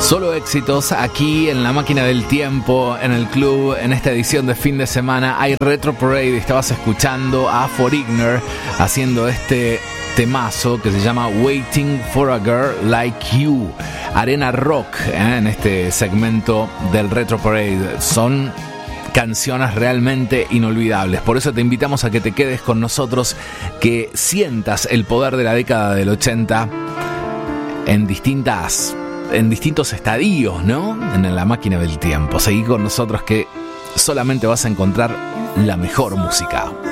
Solo éxitos aquí en la máquina del tiempo, en el club, en esta edición de fin de semana. Hay Retro Parade, estabas escuchando a For Ignor haciendo este temazo que se llama Waiting for a Girl Like You. Arena Rock, en este segmento del Retro Parade. Son canciones realmente inolvidables. Por eso te invitamos a que te quedes con nosotros, que sientas el poder de la década del 80 en distintos estadios, ¿no? En la máquina del tiempo. Seguí con nosotros, que solamente vas a encontrar la mejor música.